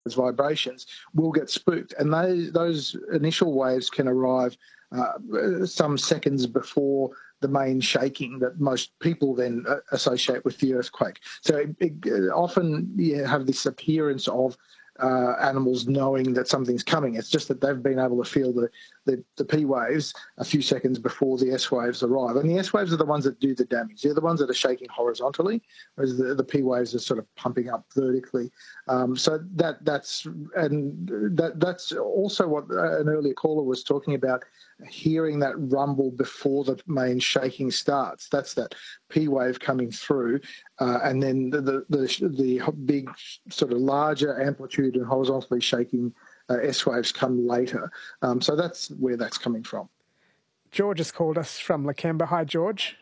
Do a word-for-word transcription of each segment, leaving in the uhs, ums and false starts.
those vibrations will get spooked. And they, those initial waves can arrive uh, some seconds before the main shaking that most people then associate with the earthquake. So it, it, often you have this appearance of uh, animals knowing that something's coming. It's just that they've been able to feel the, the, the P waves a few seconds before the S waves arrive. And the S waves are the ones that do the damage. They're the ones that are shaking horizontally, whereas the, the P waves are sort of pumping up vertically. Um, so that that's and that that's also what an earlier caller was talking about, hearing that rumble before the main shaking starts. That's that P wave coming through, uh, and then the, the the the big sort of larger amplitude and horizontally shaking uh, S waves come later. Um, so that's where that's coming from. George has called us from Lakemba. Hi, George.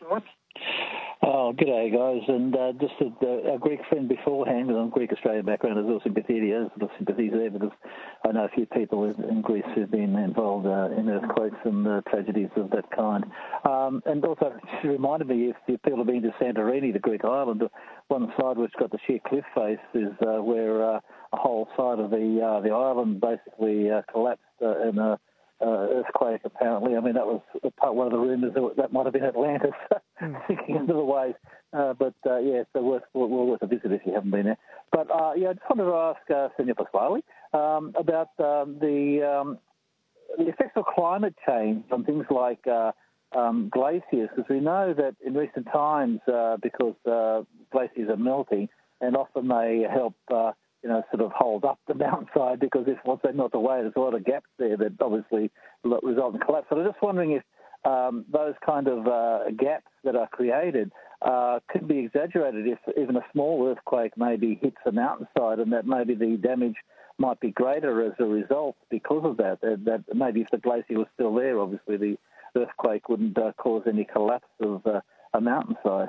Oh, g'day, guys. And uh, just a, a Greek friend beforehand, and I'm Greek Australian background, there's also sympathy there, there's a lot of sympathies there, because I know a few people in Greece who've been involved uh, in earthquakes and uh, tragedies of that kind. Um, and also, it reminded me, if the people have been to Santorini, the Greek island, one side which got the sheer cliff face is uh, where uh, a whole side of the uh, the island basically uh, collapsed uh, in a Uh, earthquake, apparently. I mean, that was part one of the rumours that that might have been Atlantis mm. sinking into the waves. Uh, but, uh, yeah, it's worth, well, worth a visit if you haven't been there. But, uh, yeah, I just wanted to ask uh, Senor Pasquale um, about um, the, um, the effects of climate change on things like uh, um, glaciers, because we know that in recent times, uh, because uh, glaciers are melting, and often they help uh, you know, sort of hold up the mountainside, because if once they melt away, there's a lot of gaps there that obviously result in collapse. So I'm just wondering if um, those kind of uh, gaps that are created uh, could be exaggerated if even a small earthquake maybe hits the mountainside, and that maybe the damage might be greater as a result because of that. That, that maybe if the glacier was still there, obviously the earthquake wouldn't uh, cause any collapse of uh, a mountainside.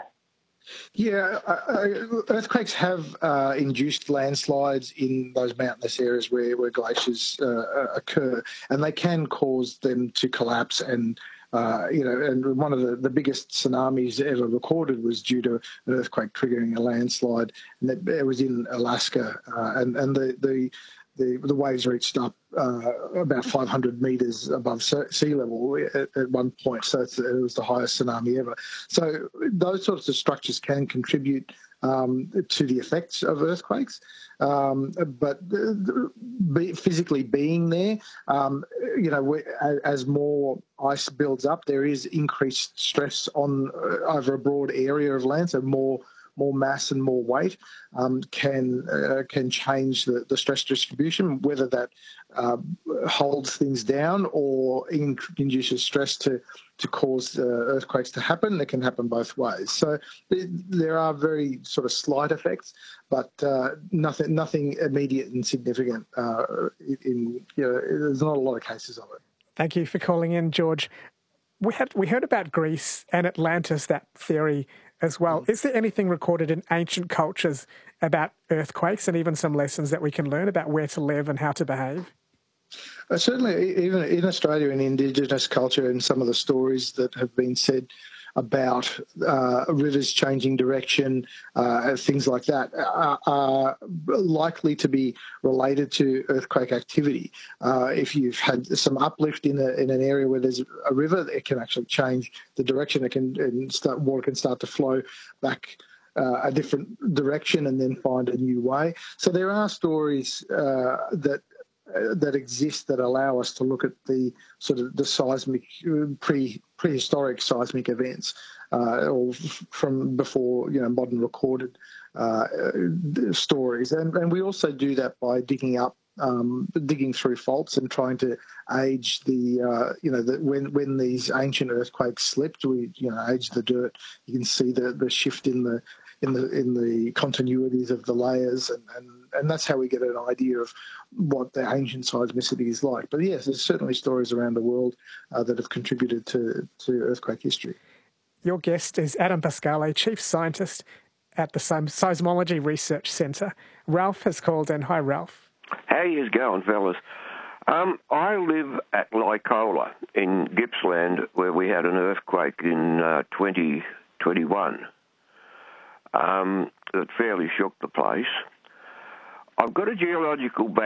Yeah, uh, earthquakes have uh, induced landslides in those mountainous areas where, where glaciers uh, occur, and they can cause them to collapse. And uh, you know, and one of the, the biggest tsunamis ever recorded was due to an earthquake triggering a landslide, and that, it was in Alaska, uh, and and the the The, the waves reached up uh, about five hundred metres above sea level at, at one point, so it's, it was the highest tsunami ever. So those sorts of structures can contribute um, to the effects of earthquakes, um, but be, physically being there, um, you know, we, as more ice builds up, there is increased stress on uh, over a broad area of land, so more more mass and more weight um, can uh, can change the, the stress distribution, whether that uh, holds things down or in, induces stress to to cause uh, earthquakes to happen. It can happen both ways. So th- there are very sort of slight effects, but uh, nothing nothing immediate and significant. Uh, in you know, there's not a lot of cases of it. Thank you for calling in, George. We had we heard about Greece and Atlantis, that theory as well. Is there anything recorded in ancient cultures about earthquakes, and even some lessons that we can learn about where to live and how to behave? Uh, certainly, even in Australia, in Indigenous culture, and some of the stories that have been said about uh, rivers changing direction, uh, things like that, are, are likely to be related to earthquake activity. Uh, if you've had some uplift in, a, in an area where there's a river, it can actually change the direction. It can and start, water can start to flow back uh, a different direction and then find a new way. So there are stories uh, that that exist that allow us to look at the sort of the seismic pre prehistoric seismic events, uh, or from before you know modern recorded uh, stories, and and we also do that by digging up. Um, digging through faults and trying to age the, uh, you know, the, when when these ancient earthquakes slipped, we, you know, age the dirt. You can see the, the shift in the in the in the continuities of the layers, and, and, and that's how we get an idea of what the ancient seismicity is like. But yes, there's certainly stories around the world uh, that have contributed to, to earthquake history. Your guest is Adam Pasquale, Chief Scientist at the Seismology Research Centre. Ralph has called in. Hi, Ralph. How yous going, fellas? Um, I live at Lycola in Gippsland, where we had an earthquake in uh, twenty twenty-one um, that fairly shook the place. I've got a geological background.